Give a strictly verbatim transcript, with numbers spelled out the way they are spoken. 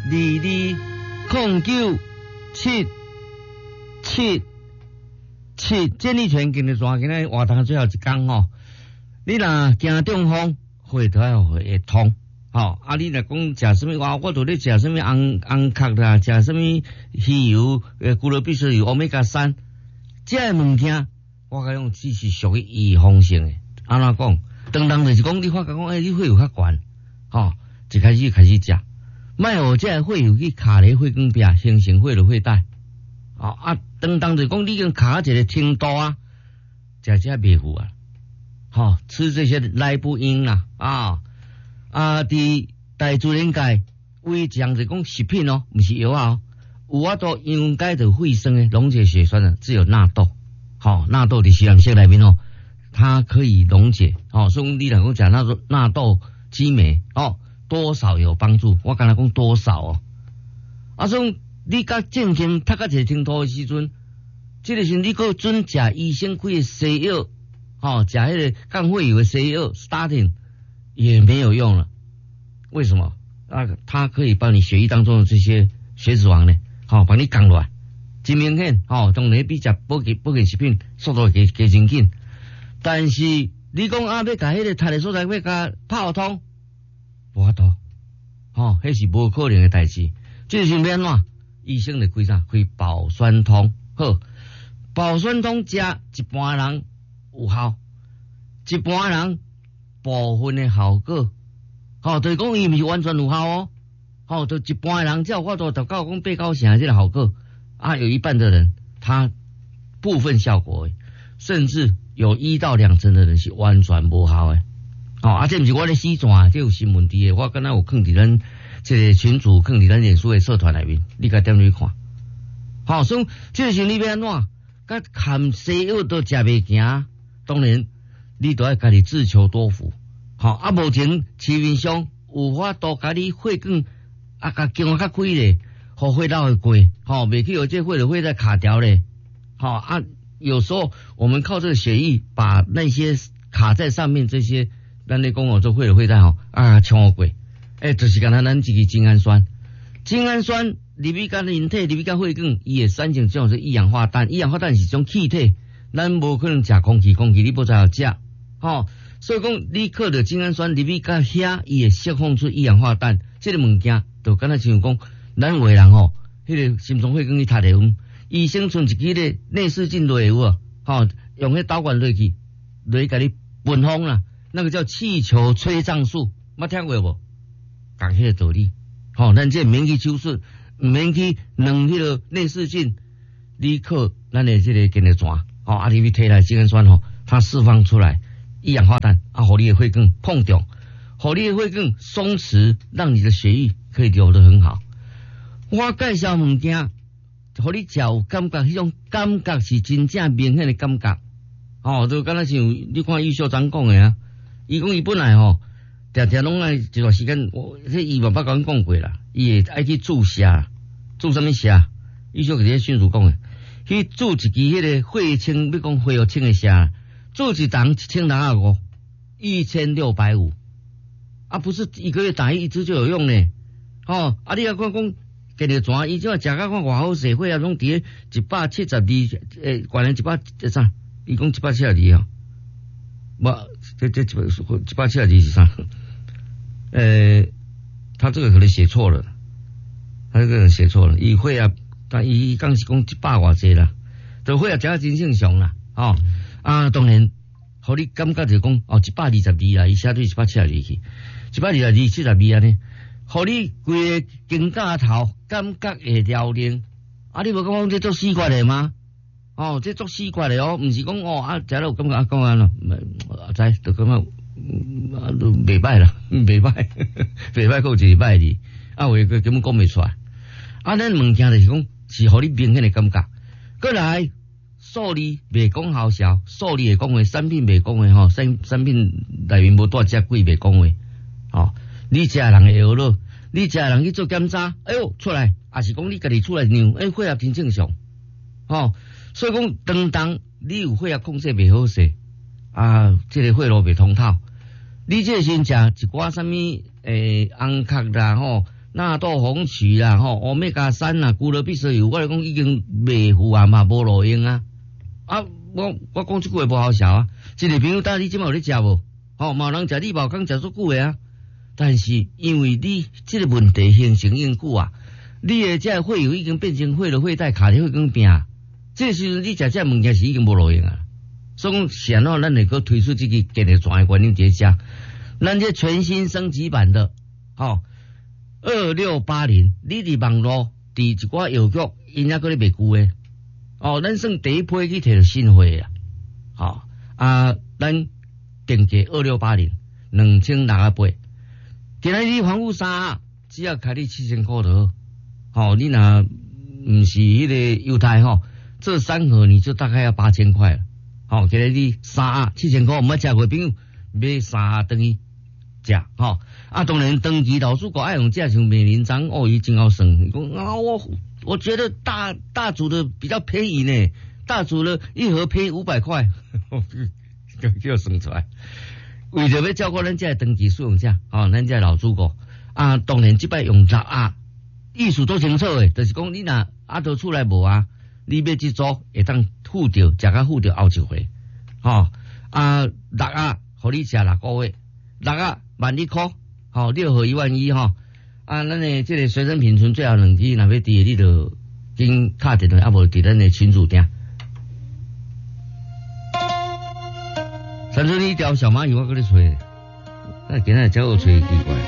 二零九七七七，建立权今日抓今日活动最后一天吼，你若惊中风，血都要会通。吼、哦，啊！你若讲食什么话，我都咧食什么红红壳啦，食什么鱼油、呃，骨头必须有欧米伽三，这物件我甲讲只是属于预防性的。安怎讲？当当就是讲，你发觉讲，诶、欸，你血有较悬，吼、哦，就开始开始食，莫互这血油去卡咧血管壁，形成血流血带。哦啊，当当就是讲，你已经卡一个程度啊，食这袂赴啊，吼、哦，吃这些来不应啦，啊。啊！伫大自然界，为讲是讲食品哦，毋是药啊、哦。有法度养解着肺酸的溶解血栓的，只有纳豆。好、哦，纳豆伫西洋式内面哦，它可以溶解。哦，所以你若讲讲纳豆纳豆激酶哦，多少有帮助。我刚才讲多少哦。啊，所以你甲正经读到一个程度的时阵，这个是你个准食医生开的西药，哦，食迄个降血油的西药 ，starting。也没有用了，为什么？啊，它可以把你血液当中的这些血脂肪呢，好、哦，帮你降落来，真明显，哦，当然比食保健保健食品速度加加真紧。但是你讲啊，要甲迄个塌的所在要甲泡通，无法度，哦，迄是无可能的代志。这是要安怎？医生就开啥？开保酸通，好，保酸通食一般人有效，一般人。部分的效果，吼、哦，就是讲伊毋是完全有效哦，吼、哦，就一般人只有法度十九讲八九成这个效果，啊，有一半的人他部分效果的，甚至有一到两成的人是完全无效的，哦，啊，这毋是我咧死传，这有新闻伫的，我刚才有放伫咱这个群组，放伫咱脸书的社团内面，你甲点去看，好、哦，所以这个是你要安怎，甲含西药都食袂行，当然。你都要家己自求多福，好啊！目前市面上有法度家己血管啊，甲经较开咧，互血流会过，吼，袂去有这血流会再卡掉咧，好啊！有时候我们靠这个血液把那些卡在上面这些，咱咧讲哦，做血流会带吼啊，冲过，诶，就是干那咱这个精氨酸，精氨酸入去甲人体入去甲血管，伊会产生这种是一氧化氮，一氧化氮是种气体，咱无可能食空气，空气你不知道食。吼、哦，所以讲你靠着精氨酸入去甲遐，伊会释放出一氧化氮，这个物件就敢若像讲，咱有的人吼，迄、那个心脏血管去塌的阮，医生存一支咧内视镜落有啊，吼、哦，用迄导管落去，落去甲你分风啦，那个叫气球催胀术，捌听过无？讲迄个道理，吼、哦，咱这免去手术，毋免去弄迄个内视镜，你靠咱的这个健力泉，吼、哦，啊，你去摕来精氨酸吼，它释放出来。一氧化氮啊，互你的血管碰撞，互你的血管松弛，让你的血液可以流得很好。我介绍物件，互你食有感觉，迄种感觉是真正明显的感觉。哦，就敢若像你看余秀长讲的啊，伊讲伊本来吼，常常拢爱一段时间，我这伊嘛捌甲阮讲过啦，伊会爱去注射，注什么射？余秀伫迅速讲的，去注一支迄个血清，要讲血清的射。做一档一千六百五，一千六百五，啊，不是一个月打一支就有用呢，哦，啊，你要讲讲，给你转，伊即话食甲看偌好势，血啊，拢伫一百七十二，诶，原来一百啥？伊讲一百七十二啊，无，这这一百一百七十二是啥？呃，他这个可能写错了，他这个人写错了，伊血啊，但伊讲是讲一百偌济啦，就血啊，食真正常啦，哦。啊，当然，互你感觉就讲哦，一百二十二啦，伊写对一百七十二去，一百二十二七十二安尼，互你规个肩胛头感觉会撩灵，啊，你无讲这做死怪的吗？哦，这做死怪的哦，毋是讲哦啊，食了感觉啊讲安咯，啊知就感觉啊都袂歹啦，袂歹，袂歹，够一礼拜哩，啊，有个根本讲袂出来，啊，咱物件就是讲是互你明显的感觉，过来。数字袂讲好笑，数字会讲话，产品袂讲话吼，产产品内面无带只贵袂讲话，哦，你食人会学咯，你食人去做检查，哎呦出来，也是讲你家己出来量，哎血压真正常，哦，所以讲当当你有血压控制袂好势，啊，这个血路袂通透，你这先食一寡什么诶红壳啦吼， 纳豆红曲啦，吼，欧米伽三啦，古罗必石油，我来讲已经未付啊嘛，无路用啊。啊，我我讲这句话无好笑啊。一个朋友搭你即摆有咧食无？吼，嘛有人食你毛刚食足久诶啊。但是因为你这个问题形成因久啊，你的这会油已经变成血了血带卡在血管边啊。这时阵你食这物件是已经无路用啊。所以讲，想到咱能够推出这个健力转的原因在遮，咱这全新升级版的，吼。二六八零，你伫网络伫一寡药局，因也搁咧卖旧诶。哦，咱算第一批去摕到新货啊。好、哦、啊，咱定价二六八零，两千六啊八。今日你防护衫只要开你七千块就好。哦，你若唔是迄个犹太吼，这三盒你就大概要八千块了。好、哦，今日你衫七千块，唔要食过朋友买衫等于。食吼啊，当然长期老主顾爱用这像美林章哦，伊真好算。讲啊，我我觉得大大组的比较便宜呢，大组的一盒便宜五百块，就就算出来。为着要照顾咱这长期使用者，哦，咱这老主顾啊，当然即摆用六啊，意思都清楚诶，就是讲你若啊都出来无啊，你要这组会当付掉，食甲付掉后一回，吼、哦、啊六啊，互你食六个月。六啊万一块，好六盒一万一哈啊！咱的这个随身品存最后两支，若要滴你就经打电话，啊无伫咱的群组顶。三叔，你条小蚂蚁我给你吹，那今仔只有吹奇怪。